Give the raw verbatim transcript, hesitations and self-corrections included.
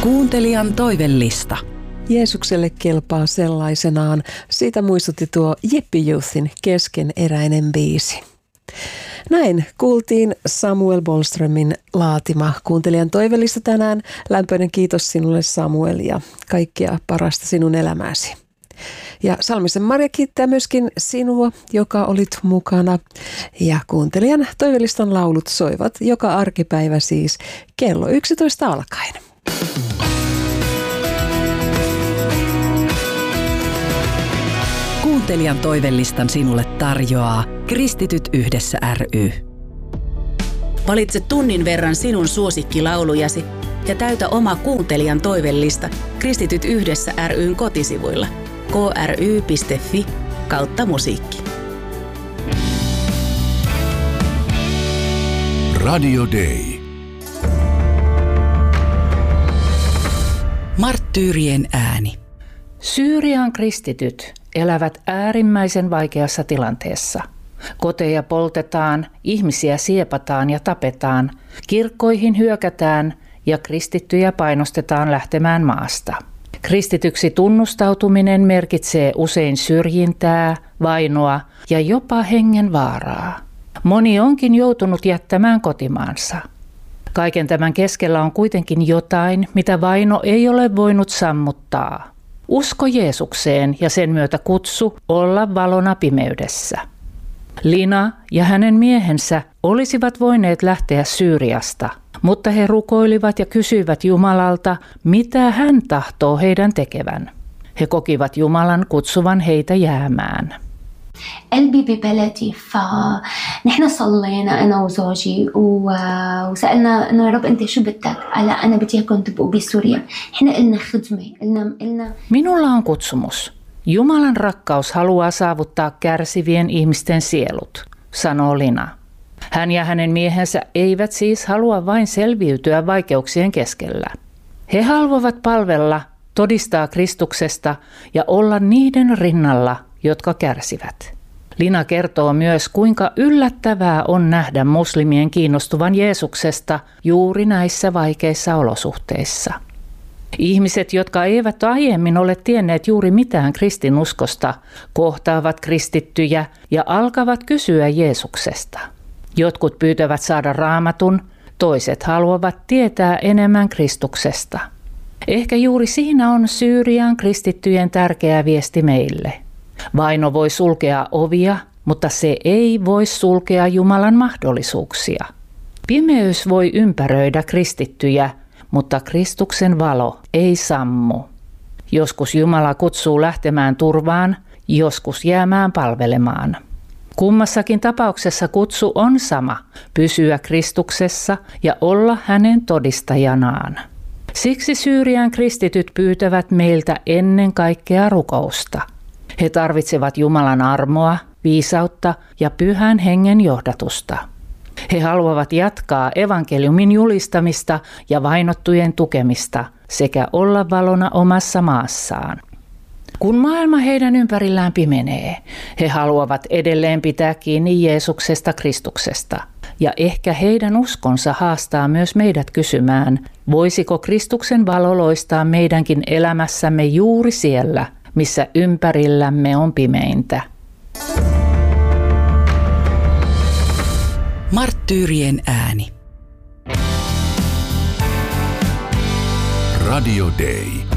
Kuuntelijan toivellista. Jeesukselle kelpaa sellaisenaan. Siitä muistutti tuo Jeppi Youthin keskeneräinen biisi. Näin kuultiin Samuel Bollströmin laatima Kuuntelijan toivellista tänään. Lämpöinen kiitos sinulle, Samuel, ja kaikkea parasta sinun elämääsi. Ja Salmisen Marja kiittää myöskin sinua, joka olit mukana. Ja Kuuntelijan toivellistan laulut soivat joka arkipäivä siis kello yksitoista alkaen. Kuuntelijan toivellistan sinulle tarjoaa Kristityt yhdessä ry. Valitse tunnin verran sinun suosikkilaulujasi ja täytä oma Kuuntelijan toivellista Kristityt yhdessä ry:n kotisivuilla k r y piste f i kautta musiikki. Radio Day. Marttyyrien ääni. Syyrian kristityt elävät äärimmäisen vaikeassa tilanteessa. Koteja poltetaan, ihmisiä siepataan ja tapetaan, kirkkoihin hyökätään ja kristittyjä painostetaan lähtemään maasta. Kristityksi tunnustautuminen merkitsee usein syrjintää, vainoa ja jopa hengenvaaraa. Moni onkin joutunut jättämään kotimaansa. Kaiken tämän keskellä on kuitenkin jotain, mitä vaino ei ole voinut sammuttaa. Usko Jeesukseen ja sen myötä kutsu olla valona pimeydessä. Lina ja hänen miehensä olisivat voineet lähteä Syyriasta, mutta he rukoilivat ja kysyivät Jumalalta, mitä hän tahtoo heidän tekevän. He kokivat Jumalan kutsuvan heitä jäämään. قلبي ببلدي فنحن صلينا أنا وزوجي وسألنا إنه يا رب أنت شو بدك؟ قال أنا بدي إياكم تبقوا بسوريا. إحنا إلنا خدمة إلنا إلنا. Minulla on kutsumus. Jumalan rakkaus haluaa saavuttaa kärsivien ihmisten sielut, sanoo Lina. Hän ja hänen miehensä eivät siis halua vain selviytyä vaikeuksien keskellä. He haluavat palvella, todistaa Kristuksesta ja olla niiden rinnalla, jotka kärsivät. Lina kertoo myös, kuinka yllättävää on nähdä muslimien kiinnostuvan Jeesuksesta juuri näissä vaikeissa olosuhteissa. Ihmiset, jotka eivät aiemmin ole tienneet juuri mitään kristinuskosta, kohtaavat kristittyjä ja alkavat kysyä Jeesuksesta. Jotkut pyytävät saada raamatun, toiset haluavat tietää enemmän Kristuksesta. Ehkä juuri siinä on Syyrian kristittyjen tärkeä viesti meille. Vaino voi sulkea ovia, mutta se ei voi sulkea Jumalan mahdollisuuksia. Pimeys voi ympäröidä kristittyjä, mutta Kristuksen valo ei sammu. Joskus Jumala kutsuu lähtemään turvaan, joskus jäämään palvelemaan. Kummassakin tapauksessa kutsu on sama, pysyä Kristuksessa ja olla hänen todistajanaan. Siksi Syyrian kristityt pyytävät meiltä ennen kaikkea rukousta. He tarvitsevat Jumalan armoa, viisautta ja pyhän hengen johdatusta. He haluavat jatkaa evankeliumin julistamista ja vainottujen tukemista sekä olla valona omassa maassaan. Kun maailma heidän ympärillään pimenee, he haluavat edelleen pitää kiinni Jeesuksesta Kristuksesta. Ja ehkä heidän uskonsa haastaa myös meidät kysymään, voisiko Kristuksen valo loistaa meidänkin elämässämme juuri siellä, missä ympärillämme on pimeintä. Marttyyrien ääni. Radio Day.